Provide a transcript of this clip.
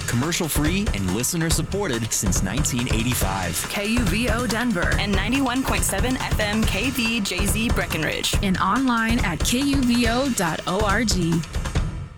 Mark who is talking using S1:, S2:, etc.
S1: commercial-free and listener-supported since 1985.
S2: KUVO Denver
S3: and 91.7 FM KVJZ Breckenridge.
S2: and online at kuvo.org.